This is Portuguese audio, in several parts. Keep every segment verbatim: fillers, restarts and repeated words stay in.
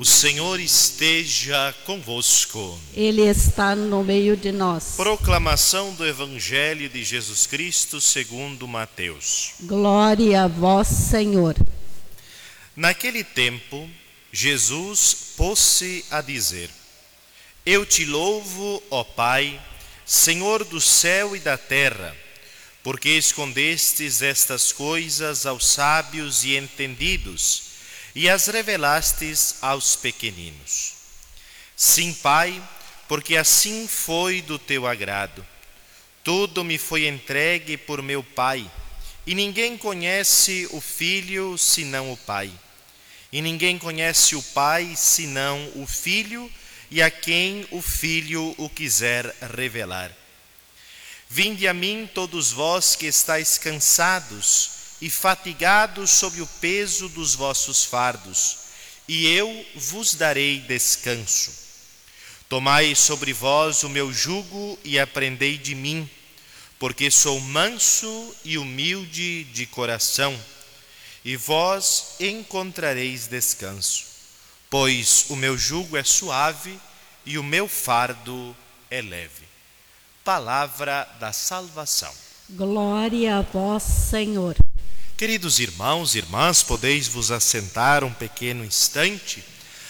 O Senhor esteja convosco. Ele está no meio de nós. Proclamação do Evangelho de Jesus Cristo segundo Mateus. Glória a vós, Senhor. Naquele tempo, Jesus pôs-se a dizer: Eu te louvo, ó Pai, Senhor do céu e da terra, porque escondestes estas coisas aos sábios e entendidos e as revelastes aos pequeninos. Sim, Pai, porque assim foi do teu agrado. Tudo me foi entregue por meu Pai, e ninguém conhece o Filho senão o Pai. E ninguém conhece o Pai senão o Filho, e a quem o Filho o quiser revelar. Vinde a mim todos vós que estáis cansados e fatigados sob o peso dos vossos fardos, e eu vos darei descanso. Tomai sobre vós o meu jugo e aprendei de mim, porque sou manso e humilde de coração, e vós encontrareis descanso, pois o meu jugo é suave e o meu fardo é leve. Palavra da salvação. Glória a vós, Senhor. Queridos irmãos e irmãs, podeis vos assentar um pequeno instante.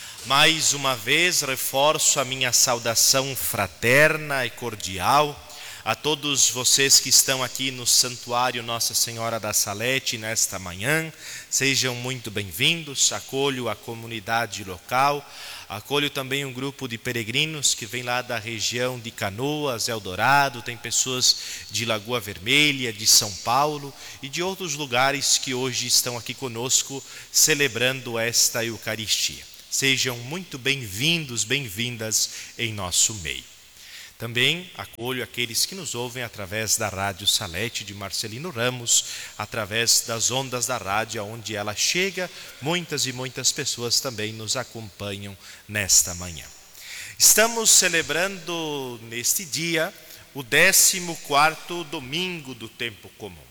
Mais uma vez reforço a minha saudação fraterna e cordial a todos vocês que estão aqui no Santuário Nossa Senhora da Salete nesta manhã. Sejam muito bem-vindos. Acolho a comunidade local, acolho também um grupo de peregrinos que vem lá da região de Canoas, Eldorado, tem pessoas de Lagoa Vermelha, de São Paulo e de outros lugares que hoje estão aqui conosco celebrando esta Eucaristia. Sejam muito bem-vindos, bem-vindas em nosso meio. Também acolho aqueles que nos ouvem através da Rádio Salete de Marcelino Ramos, através das ondas da rádio onde ela chega. Muitas e muitas pessoas também nos acompanham nesta manhã. Estamos celebrando neste dia o décimo quarto domingo do tempo comum.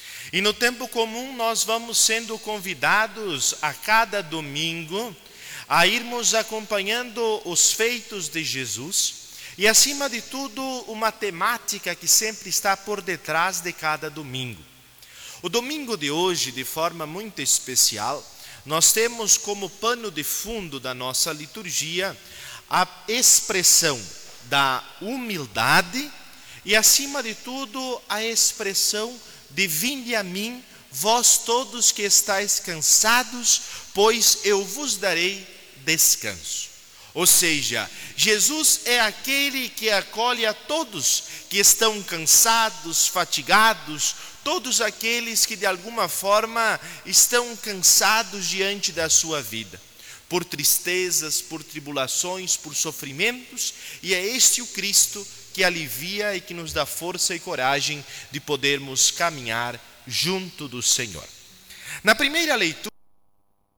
E no tempo comum nós vamos sendo convidados a cada domingo a irmos acompanhando os feitos de Jesus. E acima de tudo, uma temática que sempre está por detrás de cada domingo. O domingo de hoje, de forma muito especial, nós temos como pano de fundo da nossa liturgia a expressão da humildade e, acima de tudo, a expressão de vinde a mim, vós todos que estáis cansados, pois eu vos darei descanso. Ou seja, Jesus é aquele que acolhe a todos que estão cansados, fatigados, todos aqueles que de alguma forma estão cansados diante da sua vida, por tristezas, por tribulações, por sofrimentos, e é este o Cristo que alivia e que nos dá força e coragem de podermos caminhar junto do Senhor. Na primeira leitura